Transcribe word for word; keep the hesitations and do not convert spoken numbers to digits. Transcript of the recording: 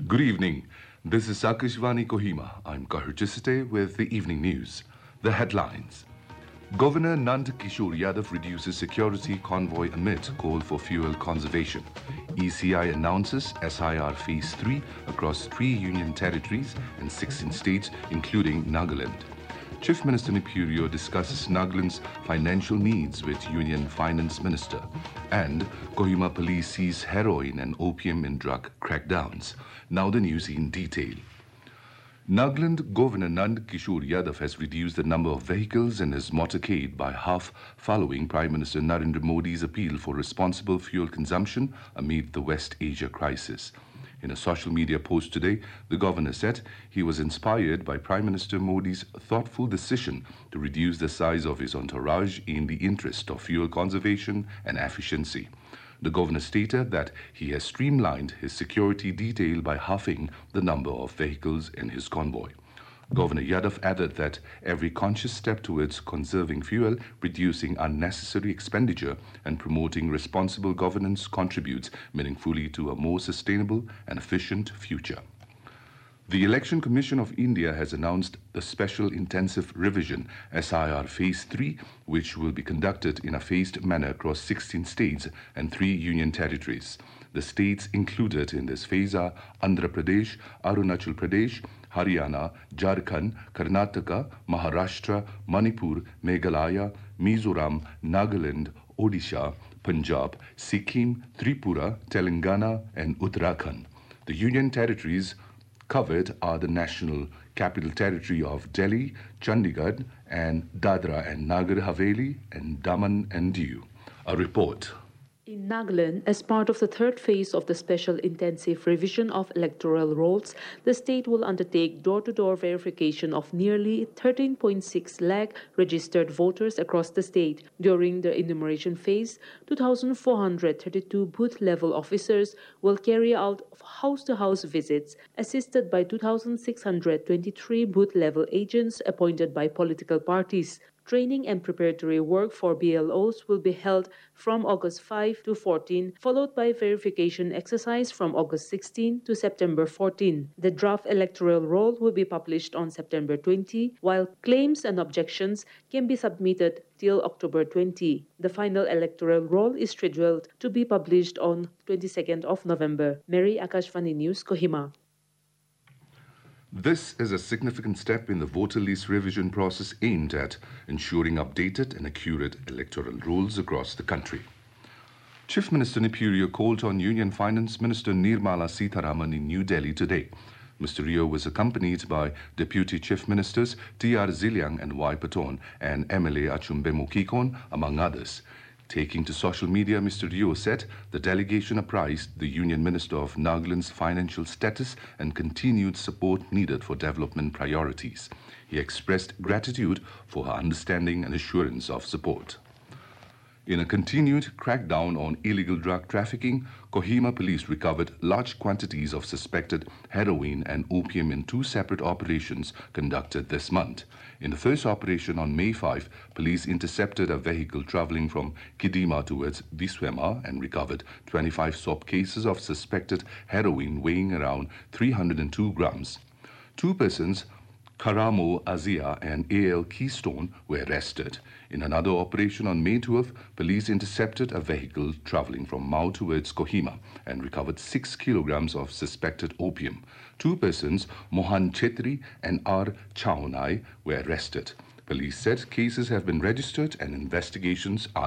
Good evening. This is Akashvani Kohima. I'm Kahir Chisite with the evening news. The headlines. Governor Nand Kishore Yadav reduces security convoy amid call for fuel conservation. E C I announces S I R Phase three across three union territories and sixteen states, including Nagaland. Chief Minister Nipurio discusses Nagaland's financial needs with Union Finance Minister. And Kohima police seize heroin and opium in drug crackdowns. Now the news in detail. Nagaland Governor Nand Kishore Yadav has reduced the number of vehicles in his motorcade by half following Prime Minister Narendra Modi's appeal for responsible fuel consumption amid the West Asia crisis. In a social media post today, the governor said he was inspired by Prime Minister Modi's thoughtful decision to reduce the size of his entourage in the interest of fuel conservation and efficiency. The governor stated that he has streamlined his security detail by halving the number of vehicles in his convoy. Governor Yadav added that every conscious step towards conserving fuel, reducing unnecessary expenditure, and promoting responsible governance contributes meaningfully to a more sustainable and efficient future. The Election Commission of India has announced the Special Intensive Revision S I R Phase three, which will be conducted in a phased manner across sixteen states and three union territories. The states included in this phase are Andhra Pradesh, Arunachal Pradesh, Haryana, Jharkhand, Karnataka, Maharashtra, Manipur, Meghalaya, Mizoram, Nagaland, Odisha, Punjab, Sikkim, Tripura, Telangana, and Uttarakhand. The union territories covered are the National Capital Territory of Delhi, Chandigarh, and Dadra and Nagar Haveli, and Daman and Diu. A report. In Nagaland, as part of the third phase of the Special Intensive Revision of Electoral Rolls, the state will undertake door-to-door verification of nearly thirteen point six lakh registered voters across the state. During the enumeration phase, two thousand four hundred thirty-two booth-level officers will carry out house-to-house visits, assisted by two thousand six hundred twenty-three booth-level agents appointed by political parties. Training and preparatory work for B L Os will be held from August fifth to fourteenth, followed by verification exercise from August sixteenth to September fourteenth. The draft electoral roll will be published on September twentieth, while claims and objections can be submitted till October twentieth. The final electoral roll is scheduled to be published on twenty-second of November. Mary Akashvani News, Kohima. This is a significant step in the voter list revision process aimed at ensuring updated and accurate electoral rolls across the country. Chief Minister Nipurio called on Union Finance Minister Nirmala Sitharaman in New Delhi today. Mister Rio was accompanied by Deputy Chief Ministers T R Ziliang and Y Paton and M L A Achumbe Mukikon, among others. Taking to social media, Mister Rio said the delegation apprised the Union Minister of Nagaland's financial status and continued support needed for development priorities. He expressed gratitude for her understanding and assurance of support. In a continued crackdown on illegal drug trafficking, Kohima police recovered large quantities of suspected heroin and opium in two separate operations conducted this month. In the first operation on May fifth, police intercepted a vehicle traveling from Kidima towards Viswema and recovered twenty-five soap cases of suspected heroin weighing around three hundred two grams. Two persons, Karamo Azia and A L Keystone, were arrested. In another operation on May twelfth, police intercepted a vehicle traveling from Mao towards Kohima and recovered six kilograms of suspected opium. Two persons, Mohan Chetri and R. Chaunai, were arrested. Police said cases have been registered and investigations are